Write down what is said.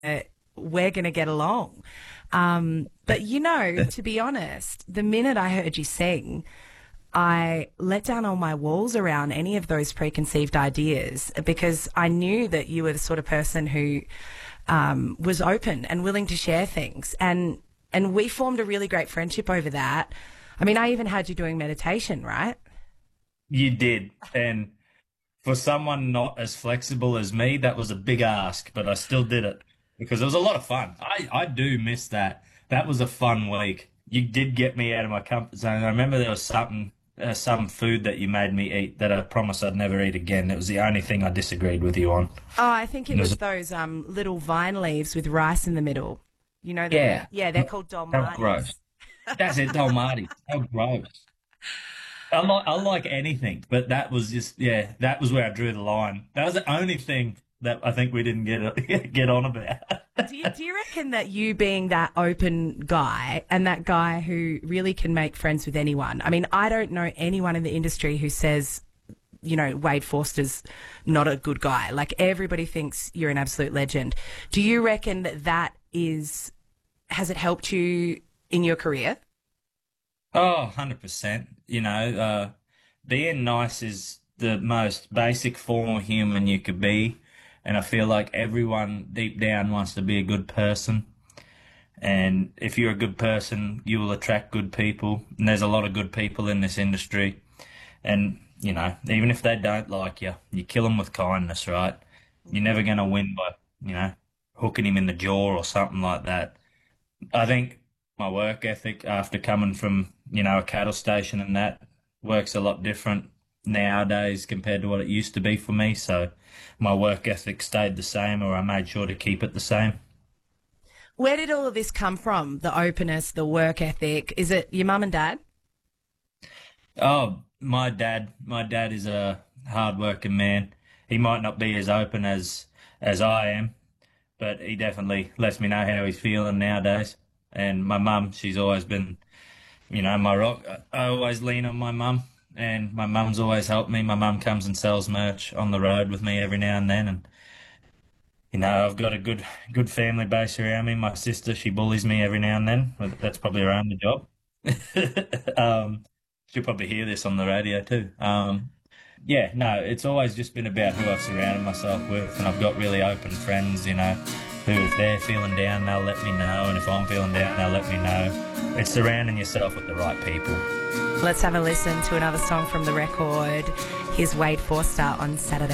we're going to get along. But, to be honest, the minute I heard you sing, I let down all my walls around any of those preconceived ideas because I knew that you were the sort of person who was open and willing to share things. And we formed a really great friendship over that. I mean, I even had you doing meditation, right? You did. And for someone not as flexible as me, that was a big ask, but I still did it because it was a lot of fun. I do miss that. That was a fun week. You did get me out of my comfort zone. I remember there was some food that you made me eat that I promised I'd never eat again. It was the only thing I disagreed with you on. Oh, I think it was those little vine leaves with rice in the middle. You know, yeah, they're called dolmades. How gross. That's it, dolmades. How gross. I like anything, but that was that was where I drew the line. That was the only thing that I think we didn't get on about. Do you reckon that you being that open guy and that guy who really can make friends with anyone? I mean, I don't know anyone in the industry who says, Wade Forster's not a good guy. Like, everybody thinks you're an absolute legend. Do you reckon that has it helped you in your career? Oh, 100%. Being nice is the most basic form of human you could be. And I feel like everyone deep down wants to be a good person. And if you're a good person, you will attract good people. And there's a lot of good people in this industry. And, even if they don't like you, you kill them with kindness, right? You're never going to win by, hooking him in the jaw or something like that. I think my work ethic after coming from, a cattle station and that works a lot different nowadays compared to what it used to be for me. So my work ethic stayed the same, or I made sure to keep it the same. Where did all of this come from? The openness, the work ethic? Is it your mum and dad? Oh, my dad is a hard-working man. He might not be as open as I am, but he definitely lets me know how he's feeling nowadays. And my mum, she's always been, my rock. I always lean on my mum, and my mum's always helped me. My mum comes and sells merch on the road with me every now and then, and I've got a good family base around me. My sister, she bullies me every now and then. That's probably her only job. She'll probably hear this on the radio too. It's always just been about who I've surrounded myself with, and I've got really open friends, who if they're feeling down, they'll let me know, and if I'm feeling down, they'll let me know. It's surrounding yourself with the right people. Let's have a listen to another song from the record. Here's Wade Forster on Saturday.